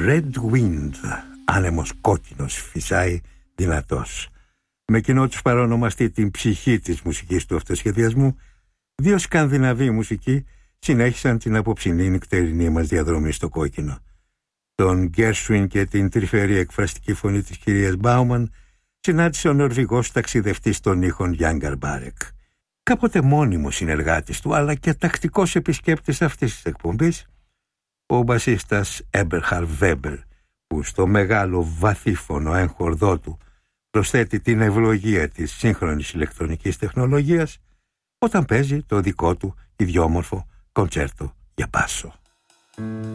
Red Wind, άνεμος κόκκινος φυσάει δυνατός. Με κοινό τους παρονομαστεί την ψυχή της μουσικής του αυτοσχεδιασμού, δύο σκανδιναβοί μουσικοί συνέχισαν την απόψινή νυχτερινή μας διαδρομή στο κόκκινο. Τον Γκέρσουιν και την τρυφερή εκφραστική φωνή της κυρίας Μπάουμαν συνάντησε ο Νορβηγός ταξιδευτής των ήχων Γιάνγκαρ Μπάρεκ. Κάποτε μόνιμος συνεργάτης του, αλλά και τακτικός επισκέπτης αυτής της εκπομπής, ο μπασίστας Έμπερχαρ Βέμπερ, που στο μεγάλο βαθύφωνο έγχορδό του προσθέτει την ευλογία της σύγχρονης ηλεκτρονικής τεχνολογίας όταν παίζει το δικό του ιδιόμορφο κοντσέρτο για μπάσο.